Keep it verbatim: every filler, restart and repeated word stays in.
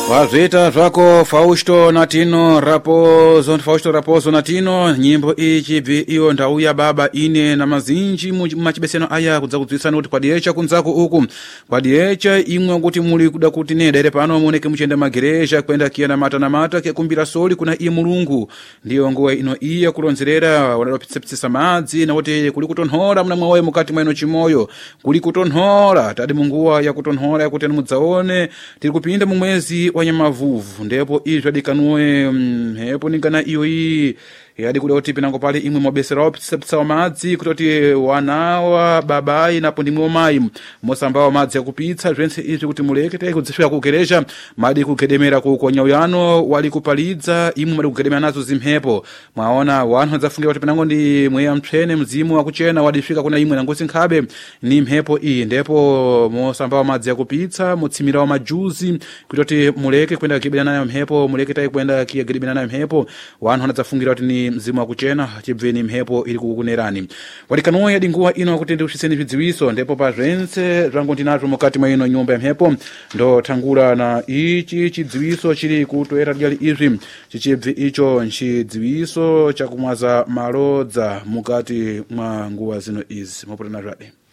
Wazita zvako Fausto Natino Raposo Fausto Raposo Natino nyimbo ichi bvi iyo ndauya baba ine na mazinji machibeseno aya kudza kudzwisana kuti kwadiecha kunzako uku kwadiecha imwe kuti muli kuda kuti ne dere pano muoneke muchenda magereja kwenda kiyana mata na mata kekumbira soli kuna iye mulungu ndiyo nguwa ino iya kulonzerera wanalopitsepitsisa madzi na kuti kuli kutonhora mna mwawe mukati mwa ino chimoyo kuli kutonhora tadi munguwa ya kutonhora ya kuti mudzaone tiri kupinda mu mwezi wanyamavuvu ndipo izvo dikanuwe hepo ningana iyo iyi yadi kuda kuti pinango pale imwe mobesera opitsepitsa madzi kuti wanawa babai napo ndimwe mai mosamba madzi yakupitsa zvense izvi kuti mulekete kudzifika kugereja madi kugedemera kukonya uyano wali kupalidza imwe madi kugedemera nazo zimhepo mwaona wanu hadzafungira kuti pinango ndi mweya mtsvene mzimu wakuchena wadifika kuna imwe nangosi nkhabe ni mhepo iyi ndipo mosamba madzi yakupitsa mutsimira wa majuzi kuti muleke kwenda kugedemera nayo mhepo mulekete kwenda kugedemera nayo mhepo wanu hadzafungira kuti ni mzimu wakuchena chibveni mhepo ili kukunerani walikanoya yadi nguwa ino kuti ndiushiseni vidziwiso ndipo pa zvense zvangu ndinazvo mukati mwa ino nyumba ya mhepo ndo tangura na ichi chidziwiso chiri kutoera dyali izvi chichibvi icho nchidziwiso chakumwaza malodza mukati mwa nguwa zino izi mopota na zvade